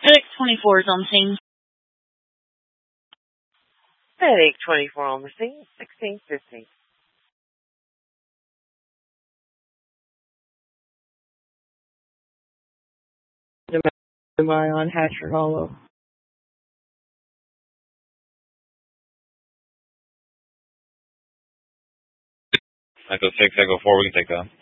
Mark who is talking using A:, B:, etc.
A: Medic 24 is on the scene.
B: Medic 24 on the scene, 1615.
C: On Hatcher Hollow.
D: Echo 6, Echo 4, we can take that.